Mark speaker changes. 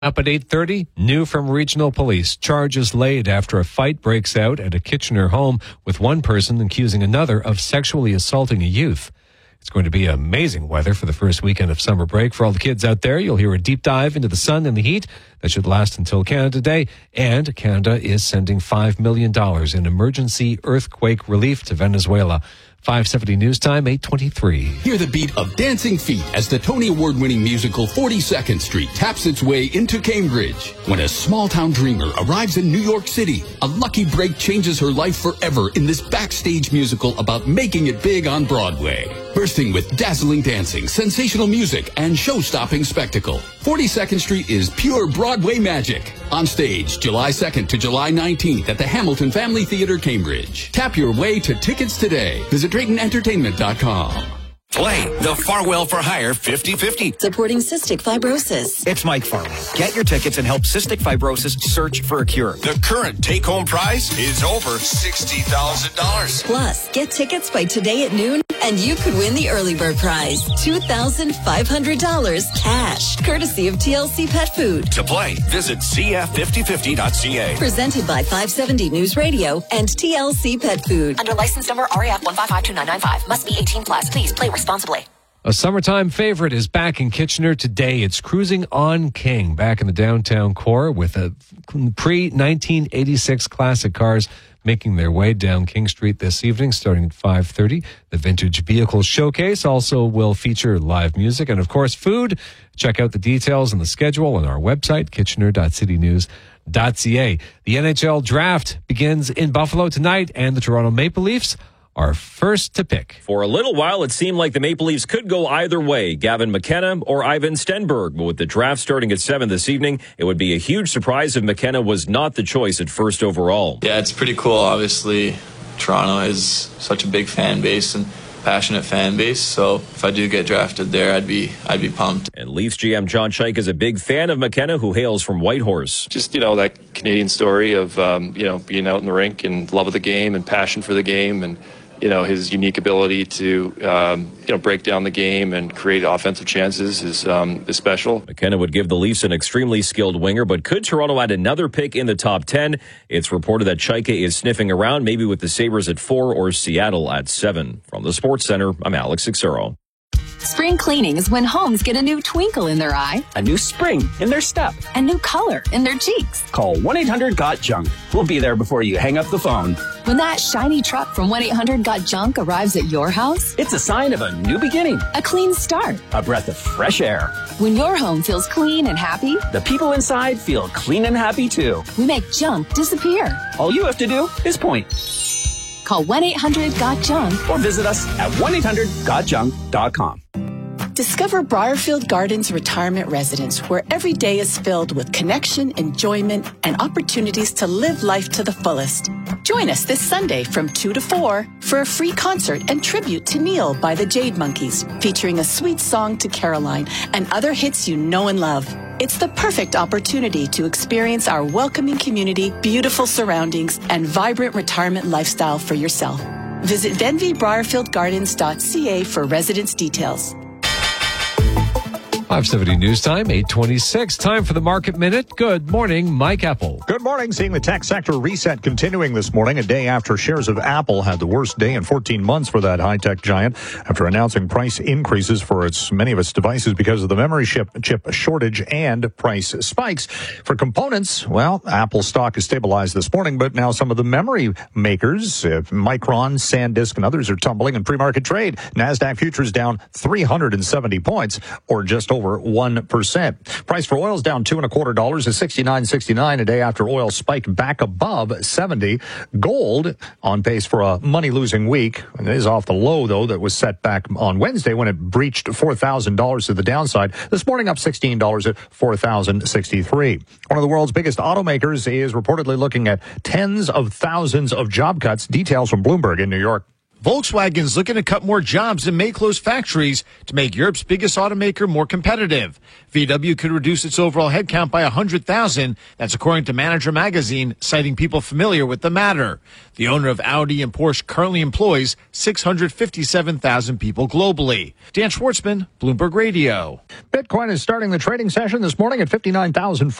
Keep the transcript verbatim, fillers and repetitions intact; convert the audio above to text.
Speaker 1: Up at eight thirty, new from regional police. Charges laid after a fight breaks out at a Kitchener home with one person accusing another of sexually assaulting a youth. It's going to be amazing weather for the first weekend of summer break. For all the kids out there, you'll hear a deep dive into the sun and the heat that should last until Canada Day. And Canada is sending five million dollars in emergency earthquake relief to Venezuela. five seventy News Time, eight twenty-three.
Speaker 2: Hear the beat of Dancing Feet as the Tony Award-winning musical forty-second Street taps its way into Cambridge. When a small-town dreamer arrives in New York City, a lucky break changes her life forever in this backstage musical about making it big on Broadway. Bursting with dazzling dancing, sensational music, and show-stopping spectacle, forty-second Street is pure Broadway magic. On stage, July second to July nineteenth at the Hamilton Family Theatre, Cambridge. Tap your way to tickets today. Visit Drayton Entertainment dot com.
Speaker 3: Play the Farwell for Hire fifty fifty.
Speaker 4: Supporting cystic fibrosis.
Speaker 3: It's Mike Farwell. Get your tickets and help cystic fibrosis search for a cure. The current take-home prize is over sixty thousand dollars.
Speaker 4: Plus, get tickets by today at noon, and you could win the early bird prize, two thousand five hundred dollars cash, courtesy of T L C Pet Food.
Speaker 3: To play, visit c f fifty fifty dot c a.
Speaker 4: Presented by five seventy News Radio and T L C Pet Food.
Speaker 5: Under license number R A F one five five two nine nine five. Must be eighteen plus. Please play responsibly.
Speaker 1: A summertime favorite is back in Kitchener today. It's Cruising on King, back in the downtown core with a pre nineteen eighty-six classic cars making their way down King Street this evening, starting at five thirty. The Vintage Vehicle Showcase also will feature live music and, of course, food. Check out the details and the schedule on our website, kitchener dot city news dot c a. The N H L Draft begins in Buffalo tonight, and the Toronto Maple Leafs are first to pick.
Speaker 6: For a little while, it seemed like the Maple Leafs could go either way, Gavin McKenna or Ivan Stenberg. But with the draft starting at seven this evening, it would be a huge surprise if McKenna was not the choice at first overall.
Speaker 7: Yeah, it's pretty cool. Obviously, Toronto has such a big fan base and passionate fan base, so if I do get drafted there, I'd be I'd be pumped.
Speaker 6: And Leafs G M John Chaik is a big fan of McKenna, who hails from Whitehorse.
Speaker 8: Just, you know, that Canadian story of, um, you know, being out in the rink and love of the game and passion for the game, and you know, his unique ability to, um, you know, break down the game and create offensive chances is, um, is special.
Speaker 6: McKenna would give the Leafs an extremely skilled winger, but could Toronto add another pick in the top ten? It's reported that Chaika is sniffing around, maybe with the Sabres at four or Seattle at seven. From the Sports Center, I'm Alex Xero.
Speaker 9: Spring cleaning is when homes get a new twinkle in their eye,
Speaker 10: a new spring in their step,
Speaker 9: a new color in their cheeks.
Speaker 10: Call one eight hundred got junk. We'll be there before you hang up the phone.
Speaker 9: When that shiny truck from one eight hundred got junk arrives at your house,
Speaker 10: it's a sign of a new beginning,
Speaker 9: a clean start,
Speaker 10: a breath of fresh air.
Speaker 9: When your home feels clean and happy,
Speaker 10: the people inside feel clean and happy too.
Speaker 9: We make junk disappear.
Speaker 10: All you have to do is point.
Speaker 9: Call one eight hundred got junk
Speaker 10: or visit us at one eight hundred got junk dot com.
Speaker 11: Discover Briarfield Gardens Retirement Residence, where every day is filled with connection, enjoyment, and opportunities to live life to the fullest. Join us this Sunday from two to four for a free concert and tribute to Neil by the Jade Monkeys, featuring a sweet song to Caroline and other hits you know and love. It's the perfect opportunity to experience our welcoming community, beautiful surroundings, and vibrant retirement lifestyle for yourself. Visit denvy briarfield gardens dot c a for residence details.
Speaker 1: five seventy News Time, eight twenty-six. Time for the Market Minute. Good morning, Mike Apple.
Speaker 12: Good morning. Seeing the tech sector reset continuing this morning, a day after shares of Apple had the worst day in fourteen months for that high-tech giant after announcing price increases for its many of its devices because of the memory chip, chip shortage and price spikes. For components, well, Apple stock is stabilized this morning, but now some of the memory makers, uh, Micron, SanDisk, and others are tumbling in pre-market trade. NASDAQ futures down three hundred seventy points, or just over over one percent. Price for oil is down two and a quarter dollars to sixty-nine sixty-nine a day after oil spiked back above seventy. Gold on pace for a money-losing week. It is off the low, though, that was set back on Wednesday when it breached four thousand dollars to the downside. This morning up sixteen dollars at four thousand sixty-three. One of the world's biggest automakers is reportedly looking at tens of thousands of job cuts. Details from Bloomberg in New York.
Speaker 13: Volkswagen's looking to cut more jobs and may close factories to make Europe's biggest automaker more competitive. V W could reduce its overall headcount by one hundred thousand. That's according to Manager Magazine, citing people familiar with the matter. The owner of Audi and Porsche currently employs six hundred fifty-seven thousand people globally. Dan Schwartzman, Bloomberg Radio.
Speaker 12: Bitcoin is starting the trading session this morning at fifty-nine thousand.